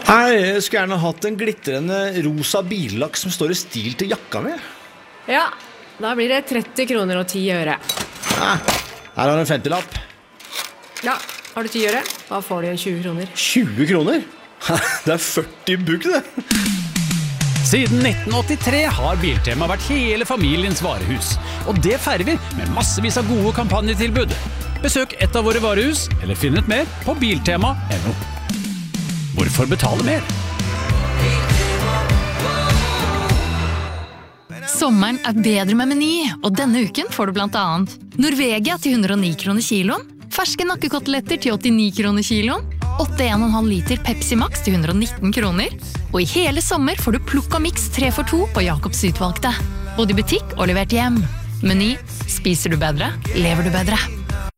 Jeg skulle gjerne hatt en glittrende rosa billakk som står i stil til jakka mi. Ja, da blir det 30 kroner og 10 øre. Her har du en 50-lapp. Ja, har du 10 øre? Da får du 20 kroner. 20 kroner? Det 40 bukk, det. Siden 1983 har Biltema vært hele familiens varehus. Og det feirer vi med massevis av gode kampanjetilbud. Besøk et av våre varehus, eller finn ut mer på biltema.no. Hvorfor betale mer? Sommeren bedre med Meny, og denne uken får du blant annet Norvegia til 109 kroner kiloen, ferske nakkekoteletter til 89 kroner kiloen, 8,5 liter Pepsi Max til 119 kroner, og i hele sommer får du Plukka Mix 3 for 2 på Jacobs utvalgte. Både i butikk og levert hjem. Meny, spiser du bedre, lever du bedre.